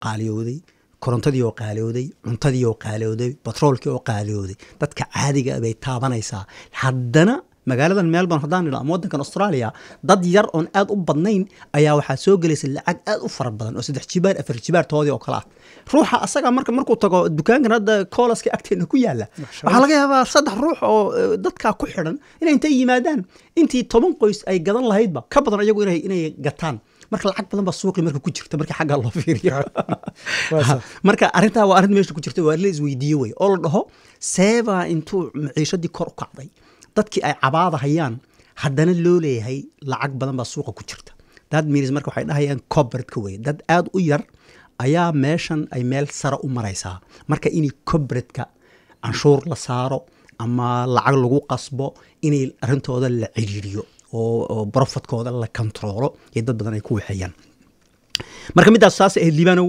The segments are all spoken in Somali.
qaaliyooday korontadii oo qaaliyooday cuntadii oo qaaliyooday batroolkii oo qaaliyooday dadka caadiga bay taabanaysaa haddana magaaladan Melbourne haddaan nidho ama waddankan Australia dad yar oon aad u badnayn ayaa waxaa soo gelaysa lacag aad u fara badan oo 3 jibaar 4 jibaar toodii oo kala ah ruuxa asaga markuu tago dukaankan hadda Coles-ka agteena ku yaala waxaa laga yaabaa 3 ruux oo dadka ku xidhan inay intay yimaadaan intii 10 qoys ay gadan lahaydba ka badan iyagu inay gataan marka lacag badan ba suuqi marka ku jirta marka xagga loo fiiriyo marka arinta waa arin meesha ku jirta waa la isweydiiyay way oo la dhaho seeva intuu maciishadii kor u kacday dadkii ay cabaada hayaan haddana loo leeyahay lacag badan baa suuqa ku jirta dad miris marka waxay dhahayaan corporate-ka way dad aad u yar ayaa meeshan ay meel sare u maraysaa marka inay corporate-ka canshuur la saaro ama lacag lagu qasbo inay arintooda la ciriiriyo oo profitkooda la controlo iyo dad badan ay ku waxayaan marka midaas saas ee Liibano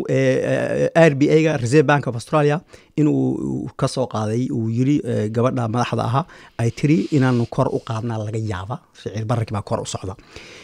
RBA-ga Reserve Bank of Australia inuu ka soo qaaday uu yiri gabadha madaxda aha ay tiri inaanu kor u qaadnaa laga yaaba sicir bararkii baa kor u socda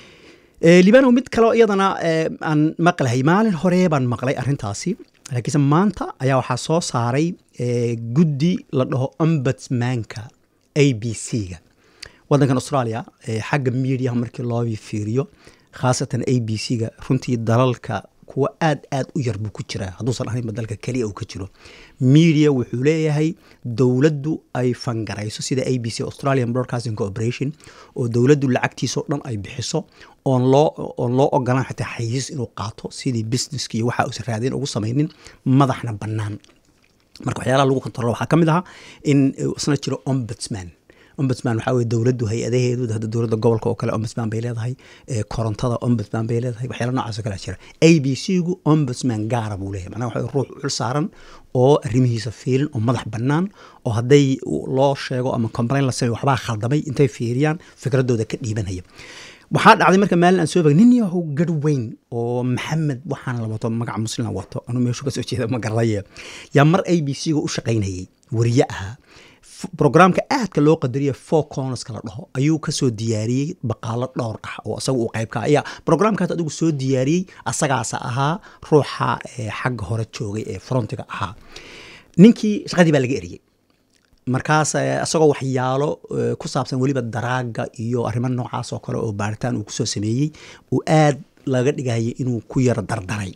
Liibano mid kale iyadana aan maqlay maalin hore baan maqlay arintaasi laakiin maanta ayaa waxa soo saaray guddi la dhaho ombudsman-ka ABC-ga waddankan Australia xagga media markii loo fiiriyo khaasatan ABC-ga runtii dalalka kuwa aad u yar buu ku jiraa hadduusan ahayn dalka kaliya uu ka jiro media wuxuu leeyahay dowladdu ay fangarayso sida ABC Australian Broadcasting Corporation oo dowladdu lacagtiisa dhan ay bixiso oon loo ogolaan xitaa xayis inuu qaato sidii businesski iyo waxa uu raadin ugu sameeynin madaxna bannaan marka waxyaalaha lagu kontrolo waxaa ka mid aha in isna jiro ombudsman waxa weeye dowladdu hay-adaheedu hadda dowladda gobolka oo kale ombudsman bay leedahay korontada ombudsman bay leedahay waxyaalo noocaas oo kale jira ABC-gu ombudsman gaara buu leeyahay macnaha waxa ruux xil saaran oo arrimihiisa fiirin oo madax bannaan oo hadday loo sheego ama complaint la sameeyo waxbaa khaldamay intay fiiriyaan fikradooda ka dhiibanaya waxaa dhacday marka maalin aan soo bagay nin yahow gadh weyn oo maxamed waxaan la wato magaca muslim wato anuu meeshu ka soo jeeda ma garanaye yaa mar ABC-ga u shaqaynayay wariye ahaa programka aadka loo qadariya Four Corners kala dhaho ayuu ka soo diyaariyay baqaalo dhowr ah oo asagu uu qayb ka ayaa programkaas adigu soo diyaariyay asagaas ahaa ruuxa xagga hore joogay ee frontiga ahaa ninkii shaqadii baa laga eriyay markaas asagoo waxyaalo ku saabsan waliba daraaga iyo arrimo noocaas oo kale oo baaritaan uu ku soo sameeyay uu aad laga dhigayay inuu ku yar dardaray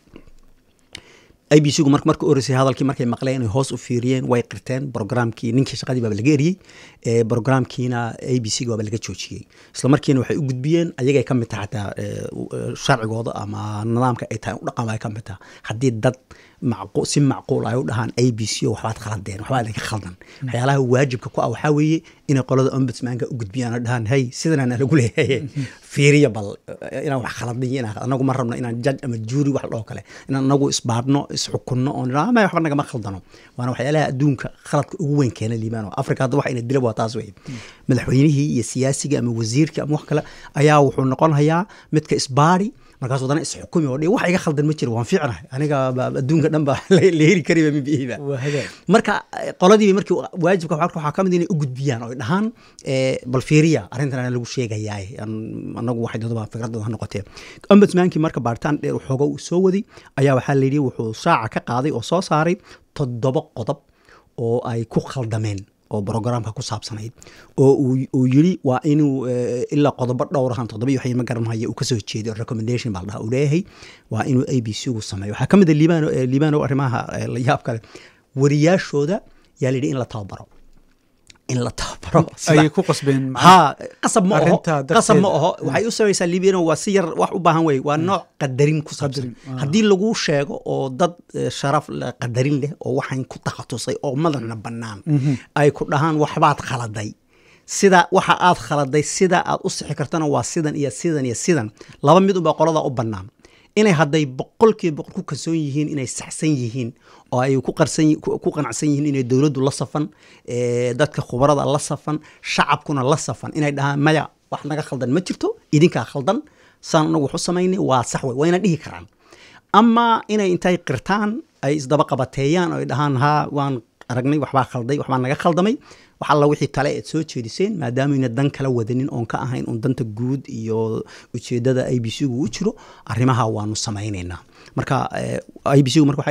ABC-gu markii orisay hadalkii markay maqleen inay hoos u fiiriyeen way qirteen programkii ninkii shaqadii baa laga eriyay programkiina ABC-ga baa laga joojiyay isla markiina waxay u gudbiyeen ayagay ka mid tahay sharcigooda ama nidaamka ay tahay u dhaqan ay ka mid tahay haddii dad si macquul ay u dhahaan ABC waxbaad khaladeen waxbaad ka khaldan waxyaalaha waajibka ku ah waxaa weeye inay qolada ombudsman-ka u gudbiyaan oo dhahaan hey sidanana lagu leeyahay fiiriya bal inaan wax khaladin anagu ma rabno inaan judge ama jury wax dhoo kale inaan anagu isbaadhno isxukunno oo nidhaahno waxba nagama khaldano waana waxyaalaha adduunka khaladka ugu weyn keena Liibano Afrika hadda wax ina dila waa taas weeye madaxweynihii iyo siyaasiga ama wasiirka ama wax kale ayaa wuxuu noqon hayaa midka isbaari markaas wadana isxukumi oo wax iga khaldan ma jiro waan fiicnahay aniga adduunka dhan ba la heli kariba mibiiba marka qoladii markii waajibka waxa ka mid inay u gudbiyaan oo dhahaan bal fiiriya arrintan lagu sheegayaa anagu waxay dadba fikradooda noqotay ombudsman-kii marka baaritaan dheer xoogo uu soo waday ayaa waxa la yiri wuxuu saaca ka qaaday oo soo saaray 7 qodob oo ay ku khaldameen oo programka ku saabsanayd oo uu yiri waa inuu ilaa qodobo dhowr ah 7 waxay ma garanayo uu ka soo jeeday recommendation baa la leeyahay waa inuu ABC-gu sameeyo waxa kamid ah Liibano arrimaha la yaab kale wariyaashooda yaa la yiri in la tababaro ay ku qasbeen qasab ma aho waxay u sameeysaa Liibano waa si yar wax u baahan way waa nooc qadarin ku saabsan haddii lagu sheego oo dad sharaf qadarin leh oo waxaan ku takhasusay oo madaxna bannaan ay ku dhahaan waxbaad khaladay sida waxa aad khaladay sida aad u sixi kartana waa sidan iyo sidan iyo sidan laba mid u baa qolada u bannaan inay hadday 100% ku kalsoon yihiin inay saxsan yihiin oo ay ku qanacsan yihiin inay dawladdu la safan dadka khubarada la safan shacabkuna la safan inay dhahaan maya wax naga khaldan ma jirto idinka khaldan saan anagu wax u sameynay waa sax way wayna dhihi karaan ama inay intay qirtaan ay isdaba qabateeyaan oo ay dhahaan ha waan aragnay waxbaa khalday waxbaa naga khaldamay waxa la wixii kale ee soo jeediseen maadaama ina dan kala wadanin oon ka ahayn on danta guud iyo ujeedada ABC-gu u jiro arrimaha waanu samaynaynaa marka IBC marka